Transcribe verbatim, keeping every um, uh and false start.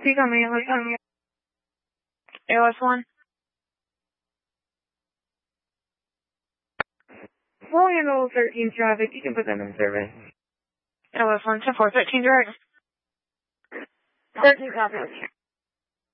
Dígame, oigan. A O S one. We'll handle thirteen traffic. You can put them in service. A O S one, ten four thirteen direct. thirteen copy.